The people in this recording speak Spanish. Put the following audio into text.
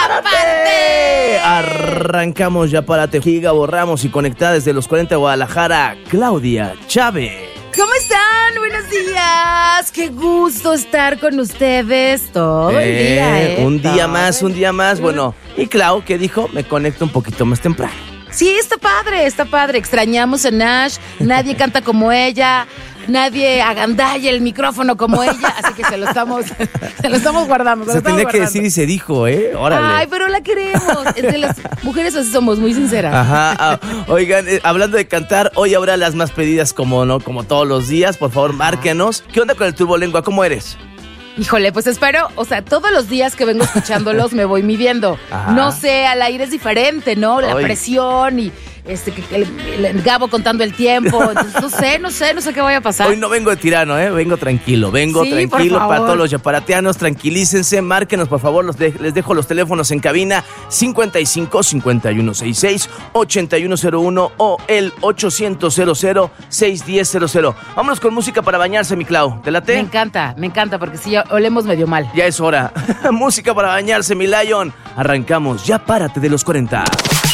párate! Arrancamos Ya Párate. Giga, borramos y conectada desde los 40 de Guadalajara, Claudia Chávez. ¿Cómo están? Buenos días. Qué gusto estar con ustedes todo el día, Un día más. Bueno, y Clau, ¿qué dijo? Me conecto un poquito más temprano. Sí, está padre. Extrañamos a Nash. Nadie canta como ella. Nadie agandalla el micrófono como ella. Así que se lo estamos guardando. Se tenía que decir y se dijo, órale. Ay, pero la queremos. Entre las mujeres así somos, muy sinceras. Ajá. Oigan, hablando de cantar, hoy habrá las más pedidas como todos los días. Por favor, márquenos. ¿Qué onda con el Turbolengua? ¿Cómo eres? Híjole, pues espero, todos los días que vengo escuchándolos me voy midiendo. Ajá. No sé, al aire es diferente, ¿no? La presión y el Gabo contando el tiempo. Entonces, no sé qué vaya a pasar. Hoy no vengo de tirano, vengo tranquilo. Sí, tranquilo por favor. para todos los yaparateanos. Tranquilícense, márquenos, por favor. Les dejo los teléfonos en cabina: 55 5166 8101 o el 800 610 00. Vámonos con música para bañarse, mi Clau. ¿Te late? Me encanta, porque sí, ya olemos medio mal. Ya es hora. Música para bañarse, mi Lion. Arrancamos Ya Párate de los 40.